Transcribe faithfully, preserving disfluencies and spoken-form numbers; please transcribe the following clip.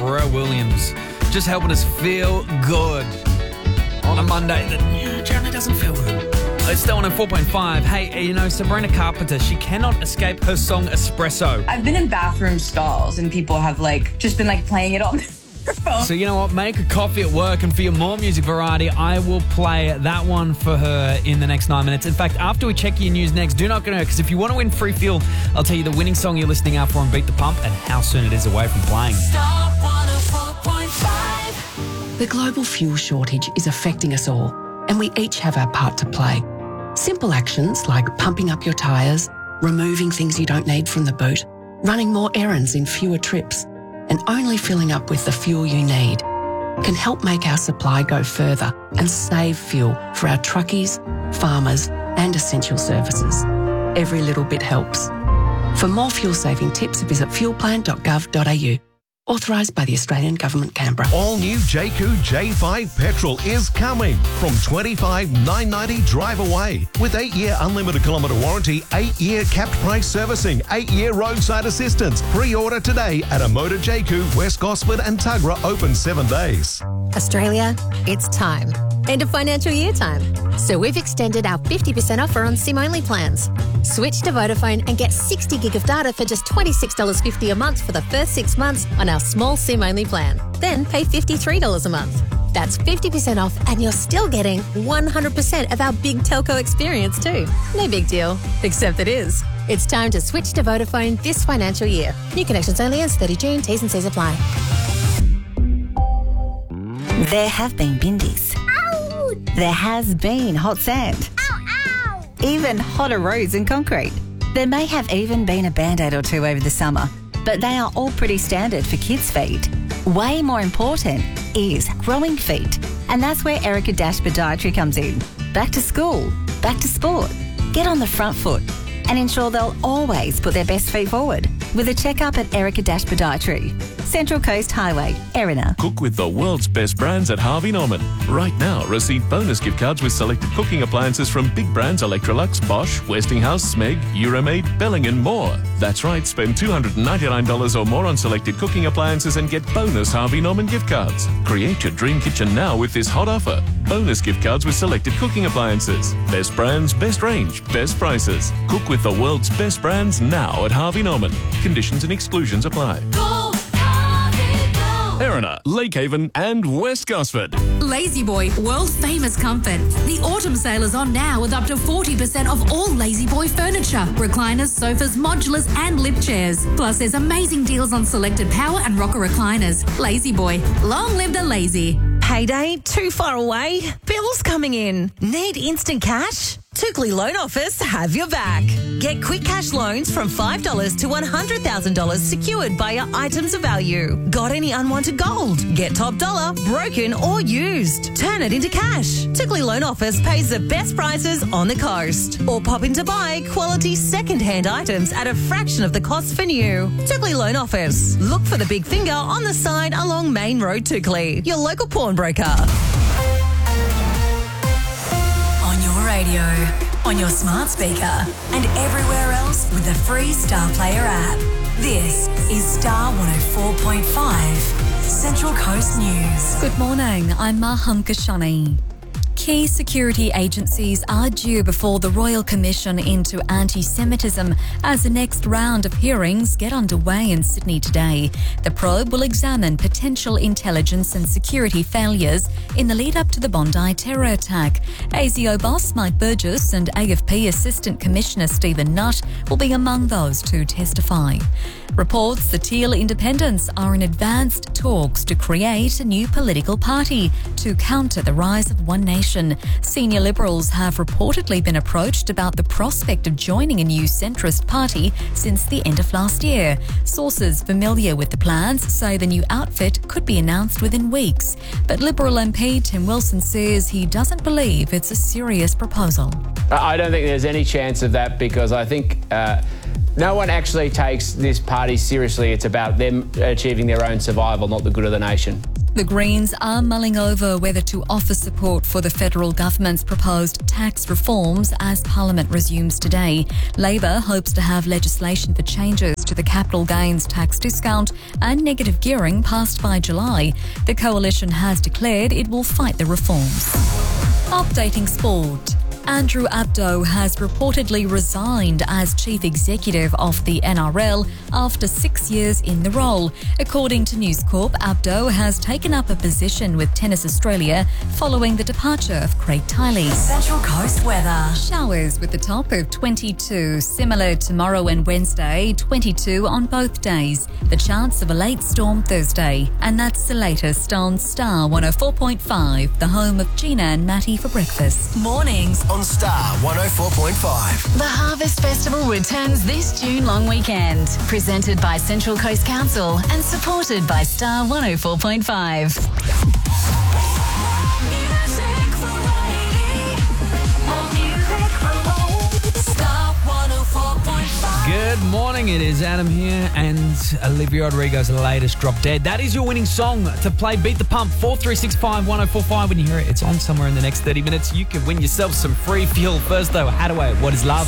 Pharrell Williams. Just helping us feel good on a Monday that yeah, generally doesn't feel good. It's still on at four point five. Hey, you know, Sabrina Carpenter, she cannot escape her song Espresso. I've been in bathroom stalls and people have, like, just been, like, playing it on their phone. So, you know what? Make a coffee at work, and for your more music variety, I will play that one for her in the next nine minutes. In fact, after we check your news next, do not go nowhere, because if you want to win free fuel, I'll tell you the winning song you're listening out for on Beat the Pump and how soon it is away from playing. Star one oh four point five. The global fuel shortage is affecting us all, and we each have our part to play. Simple actions like pumping up your tyres, removing things you don't need from the boot, running more errands in fewer trips, and only filling up with the fuel you need can help make our supply go further and save fuel for our truckies, farmers, and essential services. Every little bit helps. For more fuel-saving tips, visit fuel plan dot gov dot a u. Authorised by the Australian Government, Canberra. All new Jayco J five petrol is coming from twenty-five thousand nine hundred ninety drive away with eight-year unlimited kilometre warranty, eight-year capped price servicing, eight-year roadside assistance. Pre-order today at a Motor Jayco, West Gosford and Tuggerah, open seven days. Australia, it's time. End of financial year time. So we've extended our fifty percent offer on SIM-only plans. Switch to Vodafone and get sixty gig of data for just twenty-six dollars fifty a month for the first six months on our small SIM-only plan. Then pay fifty-three dollars a month. That's fifty percent off, and you're still getting one hundred percent of our big telco experience too. No big deal, except it is. It's time to switch to Vodafone this financial year. New connections only ends thirtieth of June. T's and C's apply. There have been bindies. Ow! There has been hot sand. Ow, ow! Even hotter roads and concrete. There may have even been a Band-Aid or two over the summer, but they are all pretty standard for kids' feet. Way more important is growing feet, and that's where Erica Dash Podiatry comes in. Back to school, back to sport. Get on the front foot and ensure they'll always put their best feet forward with a checkup at Erica Dash Podiatry. Central Coast Highway, Erina. Cook with the world's best brands at Harvey Norman. Right now, receive bonus gift cards with selected cooking appliances from big brands Electrolux, Bosch, Westinghouse, Smeg, Euromaid, Belling and more. That's right, spend two hundred ninety-nine dollars or more on selected cooking appliances and get bonus Harvey Norman gift cards. Create your dream kitchen now with this hot offer. Bonus gift cards with selected cooking appliances. Best brands, best range, best prices. Cook with the world's best brands now at Harvey Norman. Conditions and exclusions apply. Go, Harvey, go. Erina, Lakehaven and West Gosford. Lazy Boy, world famous comfort. The autumn sale is on now with up to forty percent off all Lazy Boy furniture, recliners, sofas, modulars and lip chairs. Plus there's amazing deals on selected power and rocker recliners. Lazy Boy, long live the lazy. Payday too far away? Bills coming in? Need instant cash? Tookley Loan Office have your back. Get quick cash loans from five dollars to one hundred thousand dollars secured by your items of value. Got any unwanted gold? Get top dollar, broken or used. Turn it into cash. Tookley Loan Office pays the best prices on the coast. Or pop in to buy quality second-hand items at a fraction of the cost for new. Tookley Loan Office. Look for the big finger on the side along Main Road, Tookley. Your local pawnbroker. Radio, on your smart speaker, and everywhere else with the free Star Player app. This is Star one oh four point five, Central Coast News. Good morning, I'm Maham Kashani. Key security agencies are due before the Royal Commission into Anti-Semitism as the next round of hearings get underway in Sydney today. The probe will examine potential intelligence and security failures in the lead-up to the Bondi terror attack. A S I O boss Mike Burgess and A F P Assistant Commissioner Stephen Nutt will be among those to testify. Reports the Teal Independents are in advanced talks to create a new political party to counter the rise of One Nation. Senior Liberals have reportedly been approached about the prospect of joining a new centrist party since the end of last year. Sources familiar with the plans say the new outfit could be announced within weeks. But Liberal M P Tim Wilson says he doesn't believe it's a serious proposal. I don't think there's any chance of that because I think uh, No one actually takes this party seriously. It's about them achieving their own survival, not the good of the nation. The Greens are mulling over whether to offer support for the federal government's proposed tax reforms as Parliament resumes today. Labor hopes to have legislation for changes to the capital gains tax discount and negative gearing passed by July. The coalition has declared it will fight the reforms. Updating sport. Andrew Abdo has reportedly resigned as chief executive of the N R L after six years in the role. According to News Corp, Abdo has taken up a position with Tennis Australia following the departure of Craig Tiley. Central Coast weather. Showers with a top of twenty-two, similar tomorrow and Wednesday, twenty-two on both days. The chance of a late storm Thursday. And that's the latest on Star one oh four point five, the home of Gina and Matty for breakfast. Mornings on Star one oh four point five. The Harvest Festival returns this June long weekend. Presented by Central Coast Council and supported by Star one oh four point five. Good morning, it is Adam here and Olivia Rodrigo's latest Drop Dead. That is your winning song to play Beat the Pump, four three six five, one oh four five. When you hear it, it's on somewhere in the next thirty minutes. You can win yourself some free fuel. First though, Hadaway, What is Love?